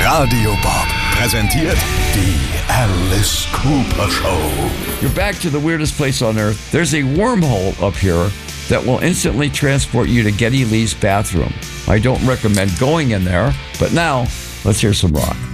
Radio Bob präsentiert die Alice Cooper Show. You're back to the weirdest place on earth. There's a wormhole up here that will instantly transport you to Geddy Lee's bathroom. I don't recommend going in there, but now let's hear some rock.